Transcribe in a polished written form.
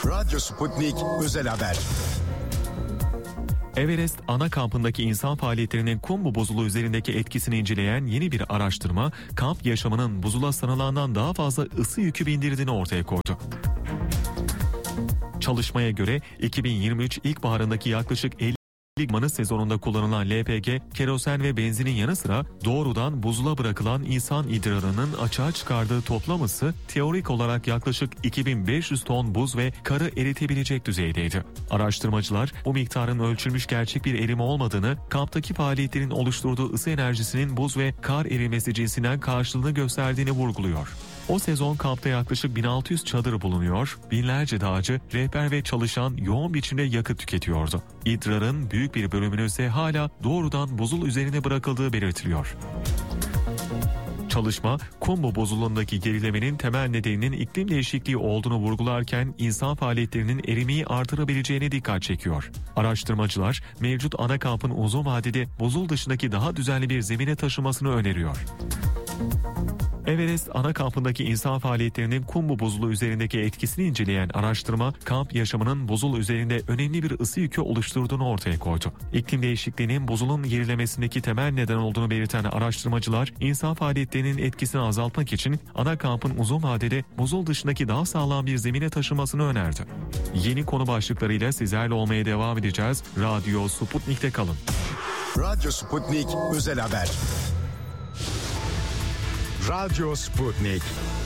Radyo Sputnik Özel Haber. Everest ana kampındaki insan faaliyetlerinin kum buzulu üzerindeki etkisini inceleyen yeni bir araştırma, kamp yaşamının buzula sanılandan daha fazla ısı yükü bindirdiğini ortaya koydu. Çalışmaya göre 2023 ilkbaharındaki yaklaşık 50 manı sezonunda kullanılan LPG, kerosen ve benzinin yanı sıra doğrudan buzula bırakılan insan idrarının açığa çıkardığı toplam ısı teorik olarak yaklaşık 2500 ton buz ve karı eritebilecek düzeydeydi. Araştırmacılar bu miktarın ölçülmüş gerçek bir erime olmadığını, kamptaki faaliyetlerin oluşturduğu ısı enerjisinin buz ve kar erimesi cinsinden karşılığını gösterdiğini vurguluyor. O sezon kampta yaklaşık 1600 çadır bulunuyor, binlerce dağcı, rehber ve çalışan yoğun biçimde yakıt tüketiyordu. İdrarın büyük bir bölümünün ise hala doğrudan buzul üzerine bırakıldığı belirtiliyor. Çalışma, kum buzulundaki gerilemenin temel nedeninin iklim değişikliği olduğunu vurgularken insan faaliyetlerinin erimeyi artırabileceğine dikkat çekiyor. Araştırmacılar, mevcut ana kampın uzun vadede buzul dışındaki daha düzenli bir zemine taşımasını öneriyor. Everest ana kampındaki insan faaliyetlerinin kum buzulu üzerindeki etkisini inceleyen araştırma, kamp yaşamının buzul üzerinde önemli bir ısı yükü oluşturduğunu ortaya koydu. İklim değişikliğinin buzulun gerilemesindeki temel neden olduğunu belirten araştırmacılar, insan faaliyetlerinin etkisini azaltmak için ana kampın uzun vadede buzul dışındaki daha sağlam bir zemine taşımasını önerdi. Yeni konu başlıklarıyla sizlerle olmaya devam edeceğiz. Radyo Sputnik'te kalın. Radyo Sputnik Özel Haber. Radyo Sputnik.